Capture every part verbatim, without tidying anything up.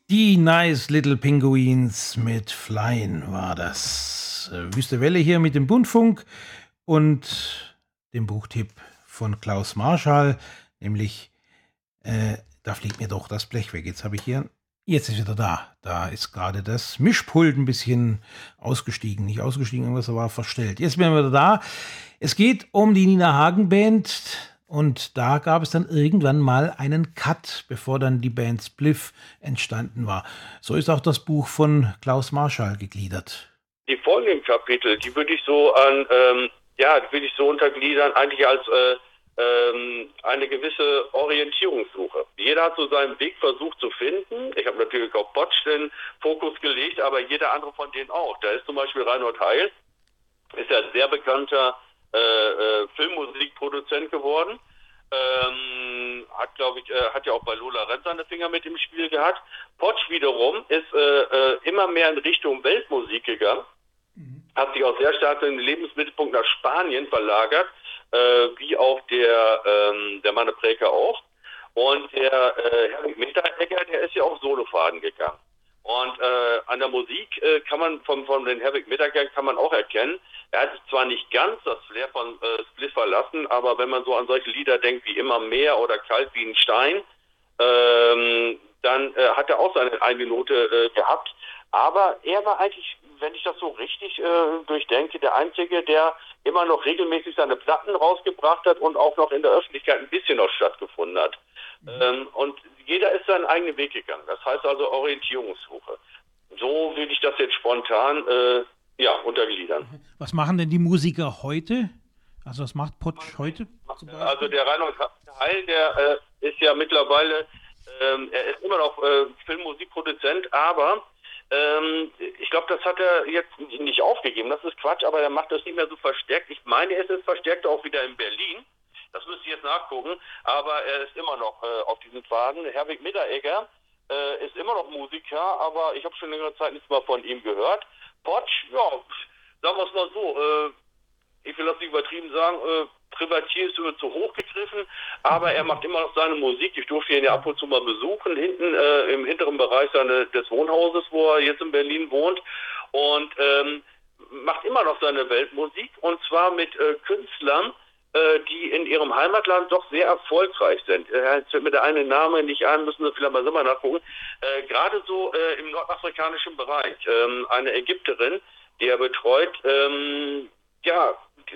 Die Nice Little Penguins mit Flyin' war das. Äh, Wüste Welle hier mit dem Bundfunk und dem Buchtipp von Klaus Marschall, nämlich äh, Da fliegt mir doch das Blech weg. Jetzt habe ich hier, jetzt ist wieder da. Da ist gerade das Mischpult ein bisschen ausgestiegen. Nicht ausgestiegen, irgendwas war verstellt. Jetzt sind wir wieder da. Es geht um die Nina Hagen Band. Und da gab es dann irgendwann mal einen Cut, bevor dann die Band Spliff entstanden war. So ist auch das Buch von Klaus Marschall gegliedert. Die folgenden Kapitel, die würde ich so an, ähm, ja, die würde ich so untergliedern, eigentlich als äh, ähm, eine gewisse Orientierungssuche. Jeder hat so seinen Weg versucht zu finden. Ich habe natürlich auf Potsch den Fokus gelegt, aber jeder andere von denen auch. Da ist zum Beispiel Reinhold Heil, ist ja ein sehr bekannter äh, äh, Filmmusikproduzent geworden. Ähm, hat, glaube ich, äh, hat ja auch bei Lola Rent seine Finger mit im Spiel gehabt. Potsch wiederum ist äh, äh, immer mehr in Richtung Weltmusik gegangen, mhm. hat sich auch sehr stark den Lebensmittelpunkt nach Spanien verlagert, äh, wie auch der, ähm, der Manne Präker auch. Und der äh, Herwig Mitteregger, der ist ja auf Solofaden gegangen. Und äh, an der Musik äh, kann man von, von den Herwig Mitteregger kann man auch erkennen, er hat sich zwar nicht ganz das Flair von äh, Spliff verlassen, aber wenn man so an solche Lieder denkt wie Immer mehr oder Kalt wie ein Stein, ähm, dann äh, hat er auch seine eine Note äh, gehabt. Aber er war eigentlich, wenn ich das so richtig äh, durchdenke, der Einzige, der immer noch regelmäßig seine Platten rausgebracht hat und auch noch in der Öffentlichkeit ein bisschen noch stattgefunden hat. Mhm. Ähm, und jeder ist seinen eigenen Weg gegangen. Das heißt also Orientierungssuche. So will ich das jetzt spontan äh, ja, untergliedern. Was machen denn die Musiker heute? Also was macht Potsch heute? Also der Reinhold Heil, der äh, ist ja mittlerweile, ähm, er ist immer noch äh, Filmmusikproduzent, aber ähm, ich glaube, das hat er jetzt nicht aufgegeben. Das ist Quatsch, aber er macht das nicht mehr so verstärkt. Ich meine, es ist verstärkt auch wieder in Berlin. Das müsste ich jetzt nachgucken, aber er ist immer noch äh, auf diesen Pfaden. Herwig Mitteregger äh, ist immer noch Musiker, aber ich habe schon längere Zeit nichts mehr von ihm gehört. Potsch, ja, sagen wir es mal so, äh, ich will das nicht übertrieben sagen, äh, Privatier ist immer zu hoch gegriffen, aber er macht immer noch seine Musik. Ich durfte ihn ja ab und zu mal besuchen, hinten äh, im hinteren Bereich seine, des Wohnhauses, wo er jetzt in Berlin wohnt, und ähm, macht immer noch seine Weltmusik, und zwar mit äh, Künstlern, äh, die in ihrem Heimatland doch sehr erfolgreich sind. Äh, jetzt fällt mir der eine Name nicht ein, müssen wir vielleicht mal selber nachgucken. Äh, gerade so äh, im nordafrikanischen Bereich. Ähm, eine Ägypterin, die er betreut, ähm, ja,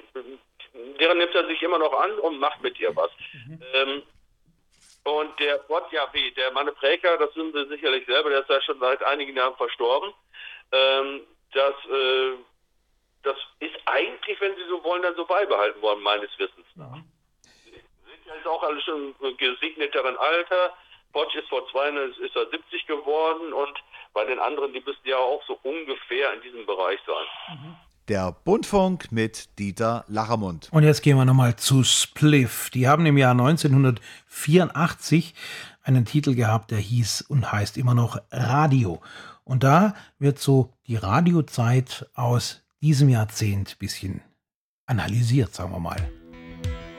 deren nimmt er sich immer noch an und macht mit ihr was. Mhm. Ähm, und der Gott, ja, wie, der Manne Präker, das sind Sie sicherlich selber, der ist ja schon seit einigen Jahren verstorben. Ähm, das, äh, das ist eigentlich, wenn Sie so wollen, dann so beibehalten worden, meines Wissens nach. Mhm. Sie sind ja jetzt auch alle schon im gesegneteren Alter. Potsch ist vor zwei Jahren ist er siebzig geworden, und bei den anderen, die müssen ja auch so ungefähr in diesem Bereich sein. Mhm. Der Bundfunk mit Dieter Lachermund. Und jetzt gehen wir nochmal zu Spliff. Die haben im Jahr neunzehnhundertvierundachtzig einen Titel gehabt, der hieß und heißt immer noch Radio. Und da wird so die Radiozeit aus diesem Jahrzehnt ein bisschen analysiert, sagen wir mal.